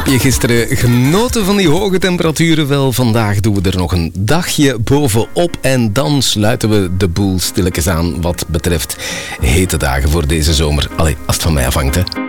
Heb je gisteren genoten van die hoge temperaturen? Wel, vandaag doen we er nog een dagje bovenop en dan sluiten we de boel stilletjes aan wat betreft hete dagen voor deze zomer. Allee, als het van mij afhangt, hè.